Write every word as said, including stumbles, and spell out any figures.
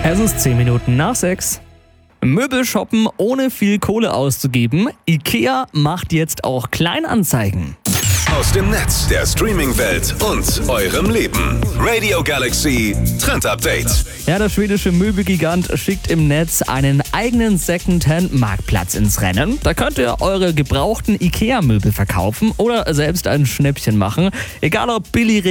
Es ist zehn Minuten nach sechs. Möbel shoppen ohne viel Kohle auszugeben. IKEA macht jetzt auch Kleinanzeigen. Aus dem Netz, der Streaming-Welt und eurem Leben. Radio Galaxy Trend Update. Ja, der schwedische Möbelgigant schickt im Netz einen eigenen Secondhand-Marktplatz ins Rennen. Da könnt ihr eure gebrauchten IKEA-Möbel verkaufen oder selbst ein Schnäppchen machen. Egal ob billig